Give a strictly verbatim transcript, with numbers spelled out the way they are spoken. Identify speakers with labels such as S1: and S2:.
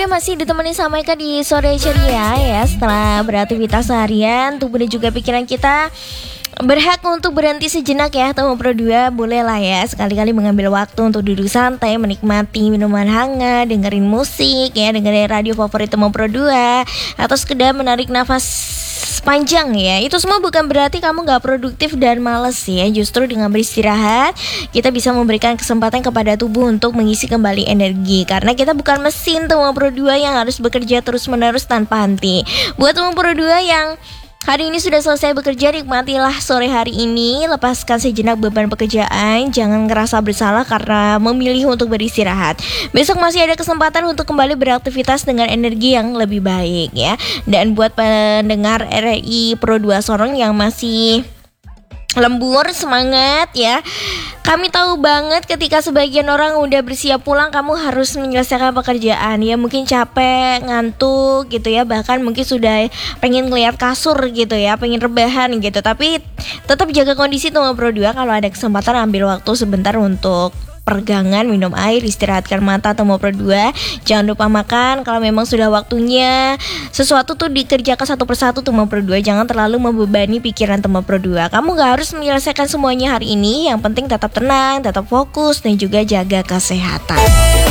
S1: Dua masih ditemani sama Eka di sore ceria ya. Setelah beraktivitas seharian, tubuh dan juga pikiran kita berhak untuk berhenti sejenak ya. Temu Pro dua boleh lah ya sekali-kali mengambil waktu untuk duduk santai, menikmati minuman hangat, dengerin musik ya, dengerin radio favorit Temu Pro dua, atau sekedar menarik nafas panjang ya. Itu semua bukan berarti kamu gak produktif dan males ya. Justru dengan beristirahat, kita bisa memberikan kesempatan kepada tubuh untuk mengisi kembali energi. Karena kita bukan mesin Temu Pro dua yang harus bekerja terus-menerus tanpa henti. Buat Temu Pro dua yang hari ini sudah selesai bekerja, nikmatilah sore hari ini. Lepaskan sejenak beban pekerjaan. Jangan ngerasa bersalah karena memilih untuk beristirahat. Besok masih ada kesempatan untuk kembali beraktivitas dengan energi yang lebih baik ya. Dan buat pendengar R R I Pro dua Sorong yang masih lembur, semangat ya. Kami tahu banget ketika sebagian orang udah bersiap pulang, kamu harus menyelesaikan pekerjaan ya. Mungkin capek, ngantuk gitu ya. Bahkan mungkin sudah pengen ngeliat kasur gitu ya, pengen rebahan gitu. Tapi tetap jaga kondisi Temu Pro dua. Kalau ada kesempatan ambil waktu sebentar untuk peregangan, minum air, istirahatkan mata Temu Pro dua. Jangan lupa makan. Kalau memang sudah waktunya sesuatu tuh dikerjakan satu persatu Temu Pro dua. Jangan terlalu membebani pikiran Temu Pro dua. Kamu gak harus menyelesaikan semuanya hari ini. Yang penting tetap tenang, tetap fokus, dan juga jaga kesehatan.